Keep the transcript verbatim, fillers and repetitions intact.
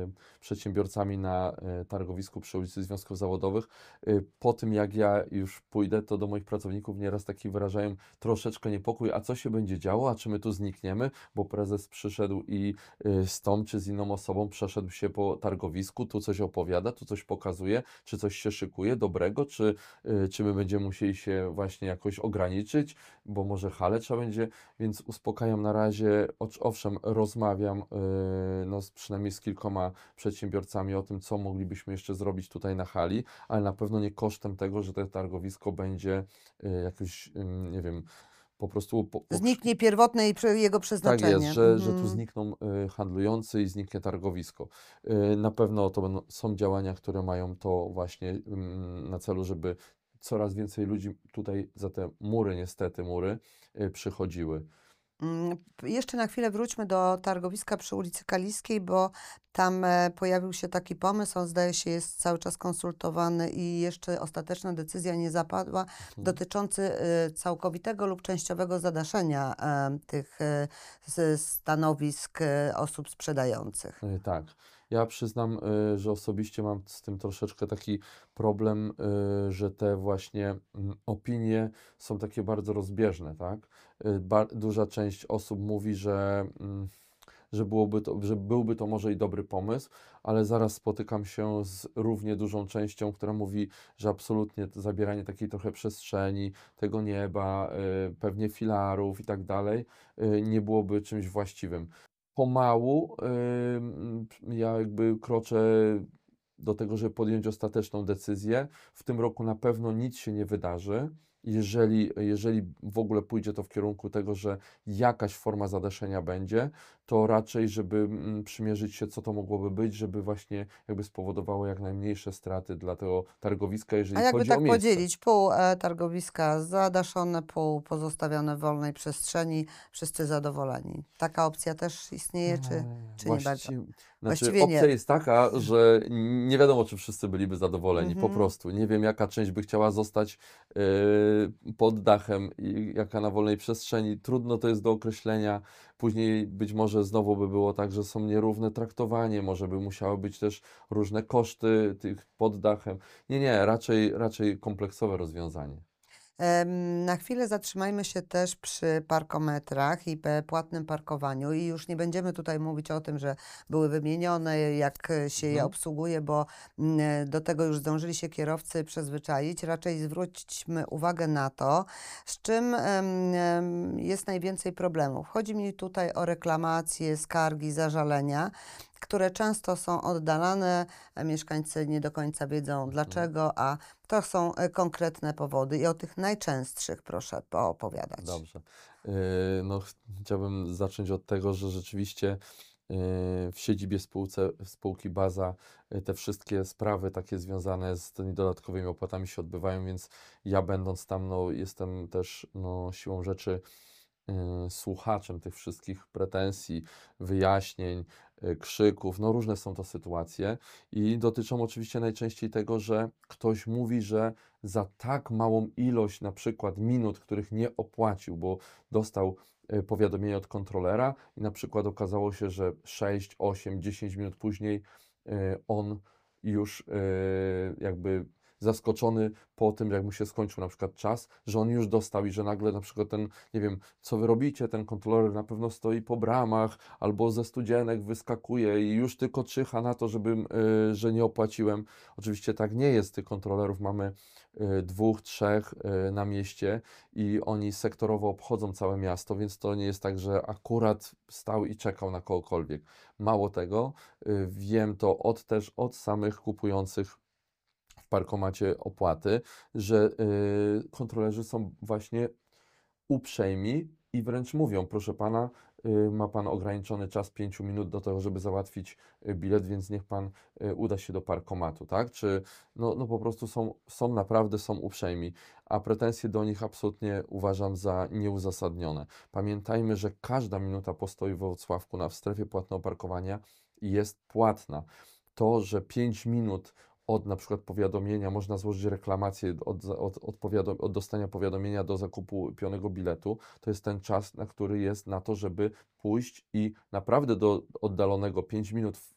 przedsiębiorcami na e, targowisku przy ulicy Związków Zawodowych. E, Po tym jak ja już pójdę, to do moich pracowników nieraz taki wyrażają troszeczkę niepokój, a co się będzie działo, a czy my tu znikniemy, bo prezes przyszedł i e, z tą czy z inną osobą przeszedł się po targowisku, tu coś opowiada, tu coś pokazuje, czy coś się szykuje dobrego, czy, e, czy my będziemy musieli się właśnie jakoś ograniczyć, bo może halę trzeba będzie, więc uspokajam na razie, ocz- owszem, rozmawiam yy, no, z, przynajmniej z kilkoma przedsiębiorcami o tym, co moglibyśmy jeszcze zrobić tutaj na hali, ale na pewno nie kosztem tego, że to targowisko będzie yy, jakoś, yy, nie wiem, po prostu po, pokrz- Zniknie pierwotne i prze- jego tak jest, przeznaczenie. że, że tu Mhm. znikną y, handlujący i zniknie targowisko. Y, na pewno to będą, są działania, które mają to właśnie ym, na celu, żeby coraz więcej ludzi tutaj za te mury, niestety mury, y, przychodziły. Mm, p- Jeszcze na chwilę wróćmy do targowiska przy ulicy Kaliskiej, bo tam e, pojawił się taki pomysł, on zdaje się jest cały czas konsultowany i jeszcze ostateczna decyzja nie zapadła, Mhm. dotyczący e, całkowitego lub częściowego zadaszenia e, tych e, s- stanowisk e, osób sprzedających. Y, Tak. Ja przyznam, y, że osobiście mam z tym troszeczkę taki problem, y, że te właśnie mm, opinie są takie bardzo rozbieżne, tak? Y, Ba duża część osób mówi, że, mm, że byłoby to, że byłby to może i dobry pomysł, ale zaraz spotykam się z równie dużą częścią, która mówi, że absolutnie to zabieranie takiej trochę przestrzeni, tego nieba, y, pewnie filarów i tak dalej, y, nie byłoby czymś właściwym. Pomału, ym, ja jakby kroczę do tego, żeby podjąć ostateczną decyzję. W tym roku na pewno nic się nie wydarzy. Jeżeli, jeżeli w ogóle pójdzie to w kierunku tego, że jakaś forma zadaszenia będzie, to raczej, żeby mm, przymierzyć się, co to mogłoby być, żeby właśnie jakby spowodowało jak najmniejsze straty dla tego targowiska, A jeżeli jakby chodzi o tak miejsce. podzielić, pół e, targowiska zadaszone, pół pozostawione w wolnej przestrzeni, wszyscy zadowoleni. Taka opcja też istnieje, czy, Eee, czy nie bardzo? Właści znaczy Właściwie opcja nie. jest taka, że nie wiadomo, czy wszyscy byliby zadowoleni, po Mhm. prostu. Nie wiem, jaka część by chciała zostać, yy, pod dachem i jaka na wolnej przestrzeni. Trudno to jest do określenia. Później być może znowu by było tak, że są nierówne traktowanie, może by musiały być też różne koszty tych pod dachem. Nie, nie, raczej raczej kompleksowe rozwiązanie. Em, Na chwilę zatrzymajmy się też przy parkometrach i pe- płatnym parkowaniu i już nie będziemy tutaj mówić o tym, że były wymienione, jak e, się je Mhm. obsługuje, bo mm, e, do tego już zdążyli się kierowcy przyzwyczaić. Raczej zwróćmy uwagę na to, z czym em, em, jest najwięcej problemów. Chodzi mi tutaj o reklamacje, skargi, zażalenia, które często są oddalane, a mieszkańcy nie do końca wiedzą Mhm. dlaczego, a to są e, konkretne powody i o tych najczęstszych proszę poopowiadać. Dobrze. Yy, No, ch- chciałbym zacząć od tego, że rzeczywiście yy, w siedzibie spółce, spółki Baza yy, te wszystkie sprawy takie związane z tymi dodatkowymi opłatami się odbywają, więc ja będąc tam, no, jestem też no, siłą rzeczy yy, słuchaczem tych wszystkich pretensji, wyjaśnień, yy, krzyków. No, różne są to sytuacje i dotyczą oczywiście najczęściej tego, że ktoś mówi, że za tak małą ilość na przykład minut, których nie opłacił, bo dostał e, powiadomienie od kontrolera i na przykład okazało się, że sześć, osiem, dziesięć minut później e, on już e, jakby zaskoczony po tym, jak mu się skończył na przykład czas, że on już dostał i że nagle na przykład ten, nie wiem, co wy robicie, ten kontroler na pewno stoi po bramach albo ze studzienek wyskakuje i już tylko czyha na to, żebym, e, że nie opłaciłem. Oczywiście tak nie jest, tych kontrolerów mamy y, dwóch, trzech y, na mieście i oni sektorowo obchodzą całe miasto, więc to nie jest tak, że akurat stał i czekał na kogokolwiek. Mało tego, y, wiem to od też od samych kupujących w parkomacie opłaty, że y, kontrolerzy są właśnie uprzejmi i wręcz mówią, proszę pana, y, ma pan ograniczony czas pięciu minut do tego, żeby załatwić y, bilet, więc niech pan y, uda się do parkomatu, tak? Czy no, no po prostu są, są naprawdę są uprzejmi, a pretensje do nich absolutnie uważam za nieuzasadnione. Pamiętajmy, że każda minuta postoju w Włocławku na w strefie płatnego parkowania jest płatna. To, że pięć minut od na przykład powiadomienia, można złożyć reklamację od, za- od, od, powiadom, od dostania powiadomienia do zakupu pionego biletu, to jest ten czas, na który jest na to, żeby pójść i naprawdę do oddalonego pięć minut w